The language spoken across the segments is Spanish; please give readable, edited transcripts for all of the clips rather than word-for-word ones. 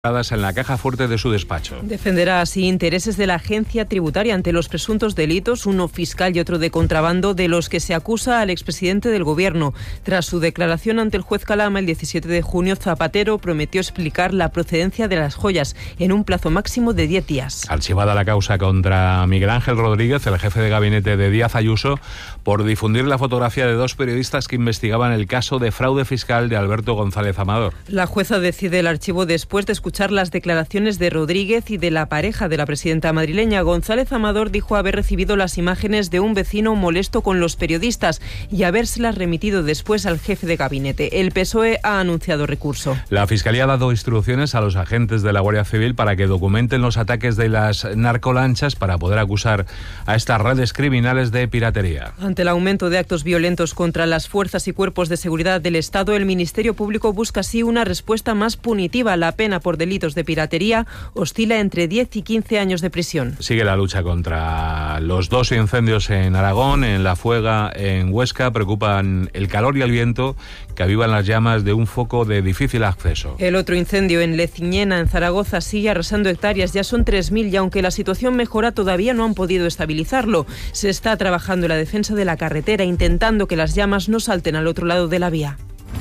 en la caja fuerte de su despacho. Defenderá así intereses de la agencia tributaria ante los presuntos delitos, uno fiscal y otro de contrabando, de los que se acusa al expresidente del Gobierno. Tras su declaración ante el juez Calama el 17 de junio, Zapatero prometió explicar la procedencia de las joyas en un plazo máximo de 10 días. Archivada la causa contra Miguel Ángel Rodríguez, el jefe de gabinete de Díaz Ayuso, por difundir la fotografía de dos periodistas que investigaban el caso de fraude fiscal de Alberto González Amador. La jueza decide el archivo después de escuchar las declaraciones de Rodríguez y de la pareja de la presidenta madrileña. González Amador dijo haber recibido las imágenes de un vecino molesto con los periodistas y habérselas remitido después al jefe de gabinete. El PSOE ha anunciado recurso. La Fiscalía ha dado instrucciones a los agentes de la Guardia Civil para que documenten los ataques de las narcolanchas para poder acusar a estas redes criminales de piratería. Ante el aumento de actos violentos contra las fuerzas y cuerpos de seguridad del Estado, el Ministerio Público busca así una respuesta más punitiva. La pena por delitos de piratería oscila entre 10 y 15 años de prisión. Sigue la lucha contra los dos incendios en Aragón, en La Fuega, en Huesca. Preocupan el calor y el viento que avivan las llamas de un foco de difícil acceso. El otro incendio en Leciñena, en Zaragoza, sigue arrasando hectáreas. Ya son 3.000 y aunque la situación mejora, todavía no han podido estabilizarlo. Se está trabajando en la defensa de la carretera, intentando que las llamas no salten al otro lado de la vía.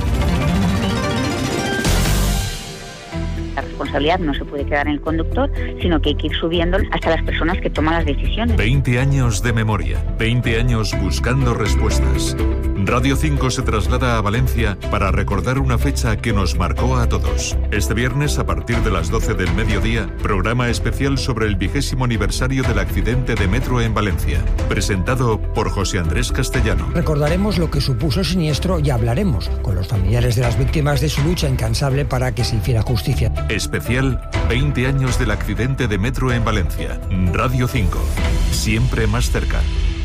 La responsabilidad no se puede quedar en el conductor, sino que hay que ir subiendo hasta las personas que toman las decisiones. 20 años de memoria, 20 años buscando respuestas. Radio 5 se traslada a Valencia para recordar una fecha que nos marcó a todos. Este viernes, a partir de las 12 del mediodía, programa especial sobre el 20º aniversario del accidente de metro en Valencia, presentado por José Andrés Castellano. Recordaremos lo que supuso el siniestro y hablaremos con los familiares de las víctimas de su lucha incansable para que se hiciera justicia. Especial 20 años del accidente de metro en Valencia. Radio 5, siempre más cerca.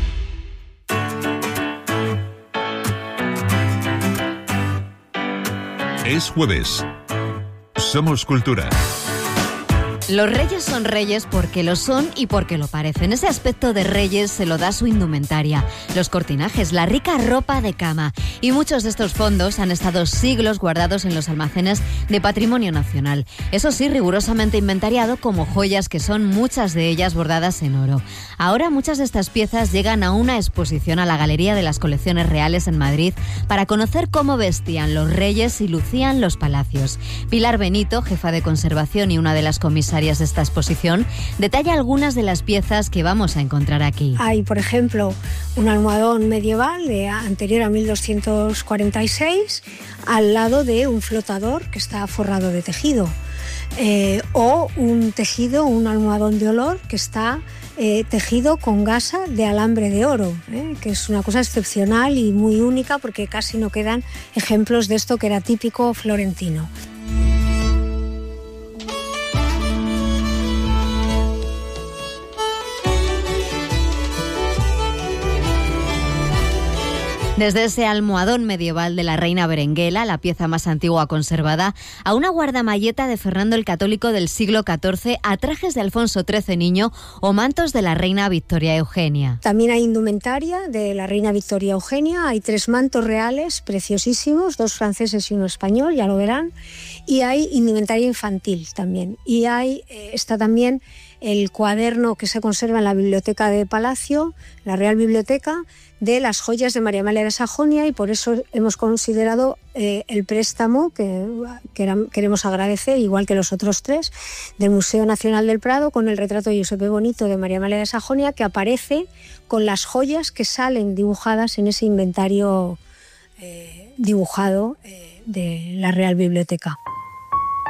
Es jueves. Somos Cultura. Los reyes son reyes porque lo son y porque lo parecen. Ese aspecto de reyes se lo da su indumentaria, los cortinajes, la rica ropa de cama. Y muchos de estos fondos han estado siglos guardados en los almacenes de Patrimonio Nacional. Eso sí, rigurosamente inventariado como joyas que son muchas de ellas bordadas en oro. Ahora muchas de estas piezas llegan a una exposición a la Galería de las Colecciones Reales en Madrid para conocer cómo vestían los reyes y lucían los palacios. Pilar Benito, jefa de conservación y una de las comisarias de esta exposición, detalla algunas de las piezas que vamos a encontrar aquí. Hay, por ejemplo, un almohadón medieval anterior a 1246 al lado de un flotador que está forrado de tejido, o un almohadón de olor que está tejido con gasa de alambre de oro, que es una cosa excepcional y muy única porque casi no quedan ejemplos de esto que era típico florentino. Desde ese almohadón medieval de la reina Berenguela, la pieza más antigua conservada, a una guardamalleta de Fernando el Católico del siglo XIV, a trajes de Alfonso XIII niño o mantos de la reina Victoria Eugenia. También hay indumentaria de la reina Victoria Eugenia, hay 3 mantos reales preciosísimos, 2 franceses y 1 español, ya lo verán, y hay indumentaria infantil también. Y está también el cuaderno que se conserva en la biblioteca de Palacio, la Real Biblioteca, de las joyas de María Amalia de Sajonia, y por eso hemos considerado el préstamo que queremos agradecer, igual que los otros 3, del Museo Nacional del Prado, con el retrato de Giuseppe Bonito de María Amalia de Sajonia, que aparece con las joyas que salen dibujadas en ese inventario dibujado de la Real Biblioteca.